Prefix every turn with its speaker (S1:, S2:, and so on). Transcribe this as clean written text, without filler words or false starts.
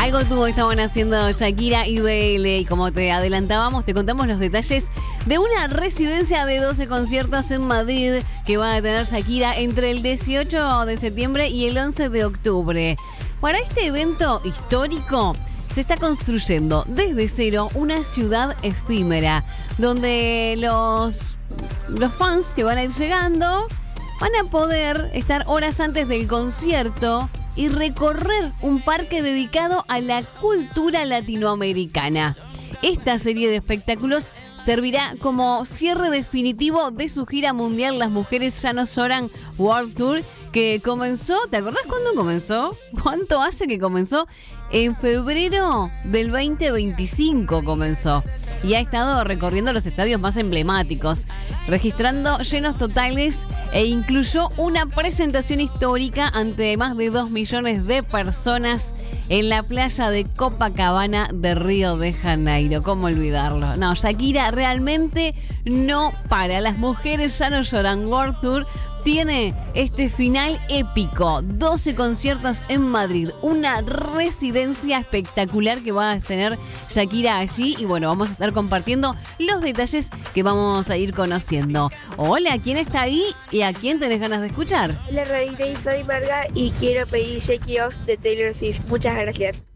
S1: Algo tuvo estaban haciendo Shakira y BL, y como te adelantábamos, te contamos los detalles de una residencia de 12 conciertos en Madrid que va a tener Shakira entre el 18 de septiembre y el 11 de octubre. Para este evento histórico se está construyendo desde cero una ciudad efímera, donde los fans que van a ir llegando van a poder estar horas antes del concierto y recorrer un parque dedicado a la cultura latinoamericana. Esta serie de espectáculos servirá como cierre definitivo de su gira mundial Las Mujeres Ya No Lloran World Tour, que comenzó, ¿te acordás cuándo comenzó? ¿Cuánto hace que comenzó? En febrero del 2025 comenzó y ha estado recorriendo los estadios más emblemáticos, registrando llenos totales e incluyó una presentación histórica ante más de 2 millones de personas en la playa de Copacabana de Río de Janeiro. ¿Cómo olvidarlo? No, Shakira realmente no para. Las Mujeres Ya No Lloran World Tour tiene este final épico, 12 conciertos en Madrid, una residencia espectacular que va a tener Shakira allí y bueno, vamos a estar compartiendo los detalles que vamos a ir conociendo. Hola, ¿quién está ahí y a quién tenés ganas de escuchar?
S2: Hola, Radita, y soy Marga y quiero pedir Shake It Off de Taylor Swift. Muchas gracias.